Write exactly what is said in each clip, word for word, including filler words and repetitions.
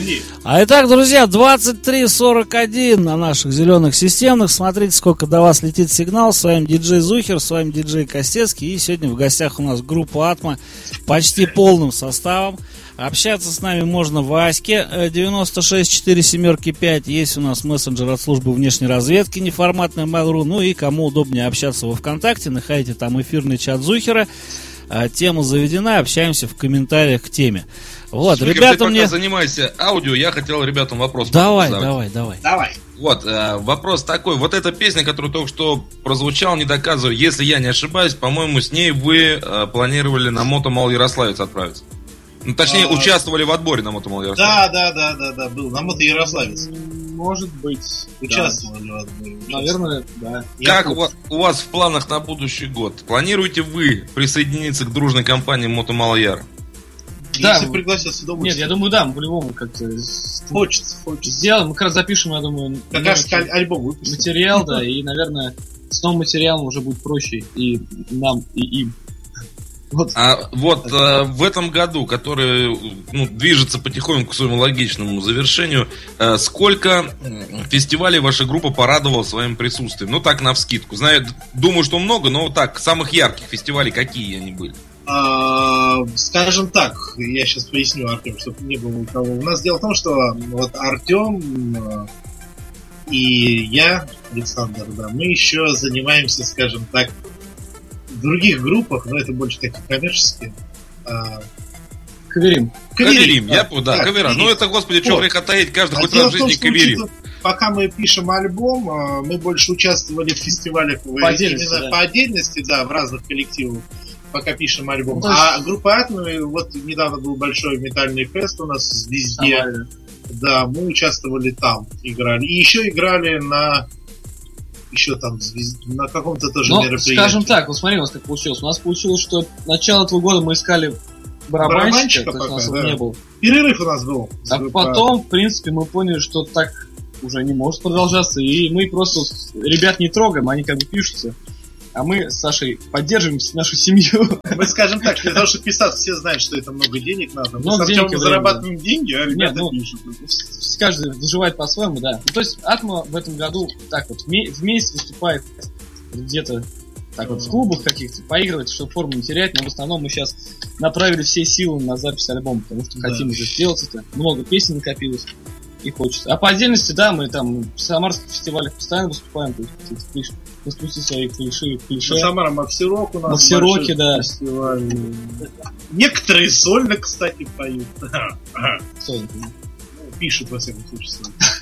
Земли. А итак, друзья, двадцать три сорок один на наших зеленых системных. Смотрите, сколько до вас летит сигнал. С вами диджей Зухер, с вами диджей Костецкий. И сегодня в гостях у нас группа Атма почти полным составом. Общаться с нами можно в Аське девяносто шесть четыре семь пять. Есть у нас мессенджер от службы внешней разведки, неформатная Mail.ru. Ну и кому удобнее общаться во ВКонтакте, находите там эфирный чат Зухера. Тема заведена, общаемся в комментариях к теме. Вот, Зухер, ребята, ты мне... пока занимайся аудио, я хотел ребятам вопрос Давай, задать. давай, давай. Давай. Вот, э, вопрос такой. Вот эта песня, которая только что прозвучала, не доказываю, если я не ошибаюсь, по-моему, с ней вы э, планировали на Мотомал Ярославец отправиться. Ну, точнее, А... участвовали в отборе на Мотомал Ярославец. Да, да, да, да, да, был. На Мото Ярославец. Может быть. Участвовали Да. в отборе. Наверное, да. Как Я у вас, у вас в планах на будущий год? Планируете вы присоединиться к дружной компании Мотомал Яр? Да, Если мы- пригласят с Нет, удовольствием. я думаю, да, мы по-любому как-то Хочется, хочется. сделаем. Мы как раз запишем, я думаю, Как раз новый альбом выпустим. материал, да, и, наверное, с новым материалом уже будет проще и нам, и им. Вот. А вот э, в этом году, который ну, движется потихоньку к своему логичному завершению, э, сколько м, фестивалей ваша группа порадовала своим присутствием? Ну так, навскидку. Знаю, думаю, что много, но вот так, самых ярких фестивалей какие они были? А, скажем так, я сейчас поясню, Артем, чтобы не было никого. У нас дело в том, что вот Артем э, и я, Александр, да, мы еще занимаемся, скажем так, в других группах, но это больше такие коммерческие. а, Каверим. Каверим, я понял, да, Да, кавера. каверим. Ну это, господи, что Вот. греха таить, каждый А хоть дело раз в в том, жизни что каверим. учитывая, пока мы пишем альбом, а, мы больше участвовали в фестивалях в- По отдельности, именно да. по отдельности, да, в разных коллективах, пока пишем альбом. Ну, то есть- А группа Атмы, вот недавно был большой метальный фест у нас везде. Нормально. Да, мы участвовали там, играли. И еще играли на еще там звезд- на каком-то тоже Но, мероприятии. скажем так, вот смотри, у нас как получилось. У нас получилось, что начало этого года мы искали барабанщика, Барабанщика то есть у нас пока, его да. не было. Перерыв у нас был. с А группой потом, в принципе, мы поняли, что так уже не может продолжаться, и мы просто ребят не трогаем, они как бы пишутся. А мы с Сашей поддерживаем нашу семью. Атмы. Мы скажем так, для того, чтобы писаться, все знают, что это много денег надо. Мы Много с денег и Артемом времени, зарабатываем деньги, а ребята ну, пишут. Каждый выживает по-своему, да. Ну, то есть Атма в этом году так вот в ме- в месяц выступает где-то так вот в клубах каких-то, поигрывать, чтобы форму не терять, но в основном мы сейчас направили все силы на запись альбома, потому что Да. хотим уже сделать это. Много песен накопилось и хочется. А по отдельности, да, мы там в самарских фестивалях постоянно выступаем, то есть какие-то клиш- распусти свои клиши, клише. На Самара Максирок у нас Максироки, большой да. фестиваль. Некоторые сольно, кстати, поют. Кто это? Пишут, во всяком случае.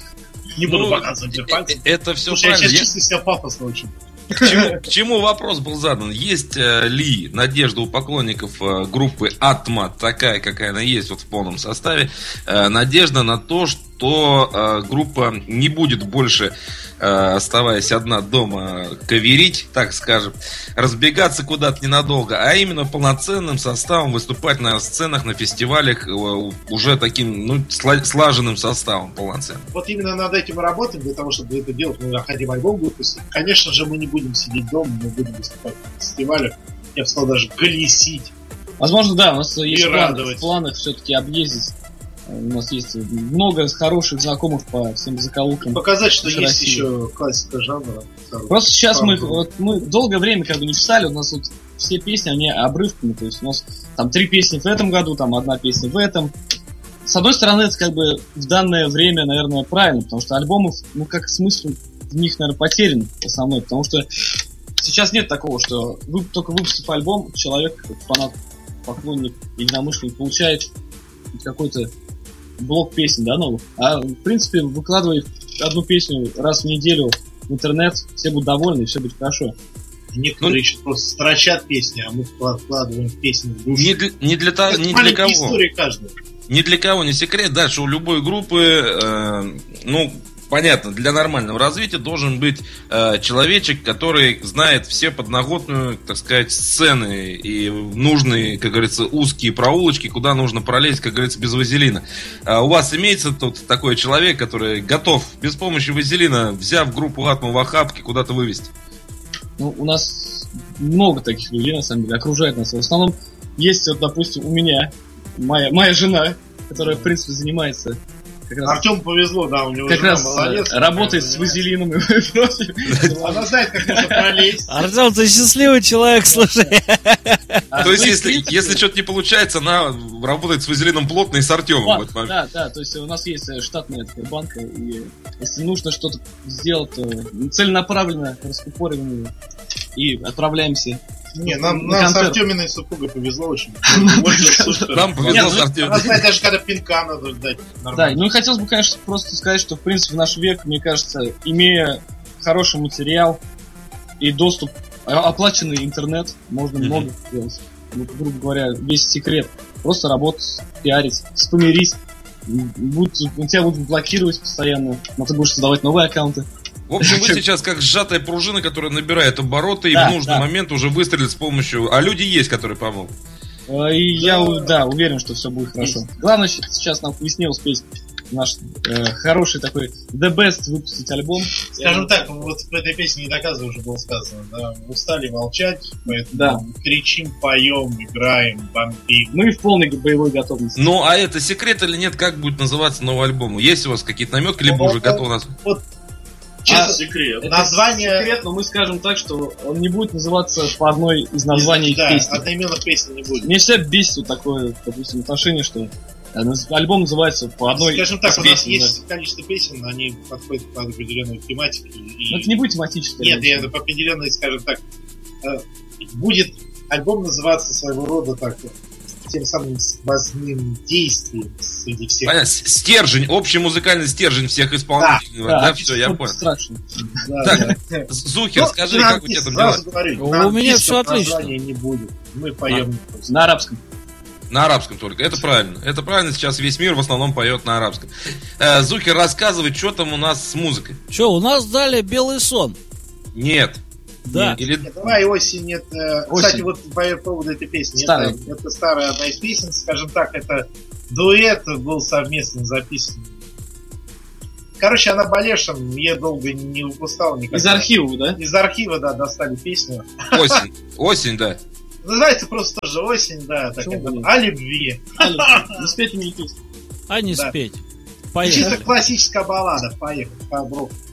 Не буду Ну, показывать же пальцем. э- Это все Слушай, я правильно. сейчас Я- чувствую себя пафосно очень. К чему, к чему вопрос был задан? Есть э, ли надежда у поклонников э, группы Атма, такая, какая она есть вот в полном составе, э, надежда на то, что э, группа не будет больше, э, оставаясь одна дома, каверить, так скажем, разбегаться куда-то ненадолго, а именно полноценным составом выступать на сценах, на фестивалях э, уже таким, ну, сла- слаженным составом полноценным? Вот именно над этим мы работаем, для того, чтобы это делать, мы хотим альбом выпустить. Конечно же, мы не будем сидеть дома, мы будем выступать на фестивалях. Я бы сказал, даже колесить. Возможно, да, у нас есть планы, радовать. в планах все-таки объездить. У нас есть много хороших знакомых по всем закоулкам. Показать, что Очень есть красиво. еще классика жанра. Просто сейчас мы, Правда. вот, мы долгое время как бы не писали, у нас вот все песни, они обрывками, то есть у нас там три песни в этом году, там одна песня в этом. С одной стороны, это как бы в данное время, наверное, правильно, потому что альбомов, ну как смысл в них, наверное, потерян основной, потому что сейчас нет такого, что вы, только выпустив альбом, человек, фанат, поклонник, единомышленник, получает какой-то блок песен, да, новых. А в принципе, выкладывая одну песню раз в неделю в интернет, все будут довольны, и все будет хорошо. Некоторые Ну, еще просто строчат песни, а мы вкладываем песни в душу. Не для, не для, того- Это не для маленькие кого. истории каждой. Ни для кого не секрет, да, что у любой группы, э, ну, понятно, для нормального развития должен быть э, человечек, который знает все подноготную, так сказать, сцены и нужные, как говорится, узкие проулочки, куда нужно пролезть, как говорится, без вазелина. А у вас имеется тут такой человек, который готов без помощи вазелина, взяв группу Атма в охапке, куда-то вывести? Ну, у нас много таких людей, на самом деле, окружает нас. В основном есть, вот, допустим, у меня моя, моя жена, которая, в принципе, занимается как раз, Артему повезло, да, у него как жена раз молодец. работает с вазелином и прочим. Она знает, как можно пролезть. Артем, ты счастливый человек, слушай. А, То есть, ну и в если, принципе- если что-то не получается, она работает с Вазелином плотно и с Артемом. Да, в этот момент. да, да, то есть у нас есть э, штатная такая банка, и если нужно что-то сделать, то целенаправленно раскупориваем ее и отправляемся. Не, нам, На нам с концерт. Артеминой супругой повезло очень. Нам Очень повезло. супер. Нам повезло Нет, с ну, Артемом. Она знает даже, когда пинка надо дать. Да, Нормально. ну и хотелось бы, конечно, просто сказать, что, в принципе, в наш век, мне кажется, имея хороший материал и доступ, а- оплаченный интернет, можно Мгм. много сделать. Вот, грубо говоря, весь секрет. Просто работать, пиарить, спомирись. Будут, тебя будут блокировать постоянно, но ты будешь создавать новые аккаунты. В общем, вы сейчас как сжатая пружина, которая набирает обороты и Да, в нужный да. момент уже выстрелит с помощью... А люди есть, которые помогут. Э, И я, у- да, уверен, что все будет хорошо. Главное щ- сейчас нам весне успеть наш э, хороший такой The Best выпустить альбом. Скажем так, вот в этой песне не доказываю, уже было сказано, да, устали молчать, поэтому Да. кричим, поем, играем, бомбим. Мы в полной боевой готовности. Ну, а это секрет или нет, как будет называться новый альбом? Есть у вас какие-то наметки, либо Ну, уже вот, готовы нас? Честно, А, секрет. Это Название... секрет, но мы скажем так, что он не будет называться по одной из названий да, песни. одноименных песен не будет. Мне всегда бесит вот такое, допустим, отношение, что э, наз- альбом называется по одной Скажем так, из у нас песен, есть количество песен, они подходят под определенную тематику. да. И... Но это не будет тематическое. Нет, альбом. я по определенной, скажем так, э, будет альбом называться своего рода так, тем самым сквозным действием среди всех. Понятно, с- стержень, общий музыкальный стержень всех исполнителей. Да, Да, все, я Stop понял. Distraction. Да, Так, да. Зухер, Ну, скажи, на как у тебя там английском, дела? сразу говорю, У на меня английском всё отлично. названия не будет. Мы поем. На арабском. На арабском только. Это правильно. Это правильно. Сейчас весь мир в основном поет на арабском. Э, Зухер, рассказывай, что там у нас с музыкой. Че, у нас дали «Белый сон». Нет. Да. Или... Нет, давай осень, это... Осень. Кстати, вот по поводу этой песни. Старая. Это, это старая одна из песен, скажем так, это дуэт был совместно записан. Короче, она болешем, я долго не выпускал никогда. Из архива, да? Из архива, да, достали песню. Осень. Осень, да. Называется просто тоже осень, да, так Почему это, бы нет? о любви. Не спеть мне песню. А не Да. спеть. Чисто Поехали. классическая баллада. Поехали, по броку.